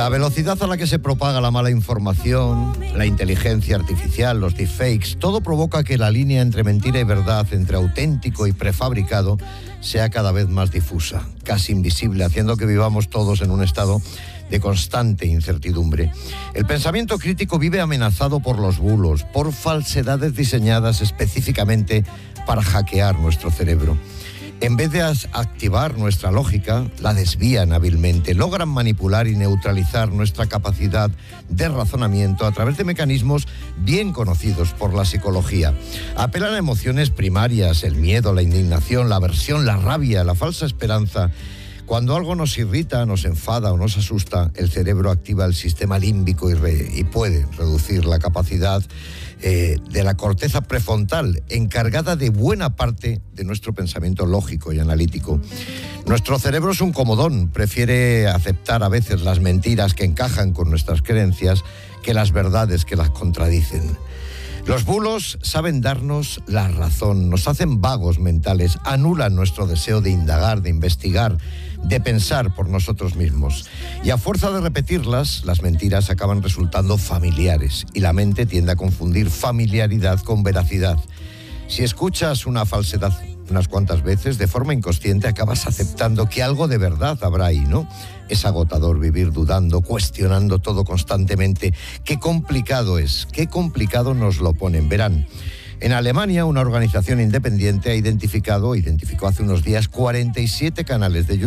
velocidad a la que se propaga la mala información, la inteligencia artificial, los deepfakes, todo provoca que la línea entre mentira y verdad, entre auténtico y prefabricado, sea cada vez más difusa, casi invisible, haciendo que vivamos todos en un estado de constante incertidumbre. El pensamiento crítico vive amenazado por los bulos, por falsedades diseñadas específicamente para hackear nuestro cerebro. En vez de activar nuestra lógica, la desvían hábilmente, logran manipular y neutralizar nuestra capacidad de razonamiento a través de mecanismos bien conocidos por la psicología. Apelan a emociones primarias, el miedo, la indignación, la aversión, la rabia, la falsa esperanza. Cuando algo nos irrita, nos enfada o nos asusta, el cerebro activa el sistema límbico y puede reducir la capacidad de la corteza prefrontal, encargada de buena parte de nuestro pensamiento lógico y analítico. Nuestro cerebro es un comodón, prefiere aceptar a veces las mentiras que encajan con nuestras creencias que las verdades que las contradicen. Los bulos saben darnos la razón, nos hacen vagos mentales, anulan nuestro deseo de indagar, de investigar, de pensar por nosotros mismos. Y a fuerza de repetirlas, las mentiras acaban resultando familiares y la mente tiende a confundir familiaridad con veracidad. Si escuchas una falsedad unas cuantas veces, de forma inconsciente acabas aceptando que algo de verdad habrá ahí, ¿no? Es agotador vivir dudando, cuestionando todo constantemente. Qué complicado es, qué complicado nos lo ponen. Verán, en Alemania una organización independiente identificó hace unos días 47 canales de YouTube